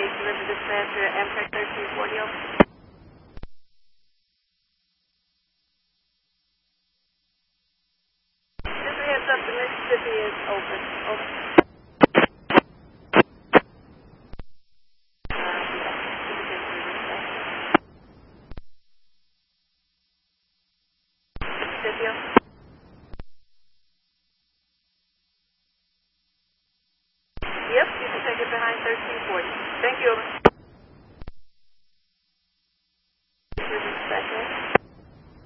Case River Dispatcher, Amtrak 1340, over. Just a heads up, the Mississippi is open. Over. Mississippi. Yep, you can take it behind 1340. Thank you, over.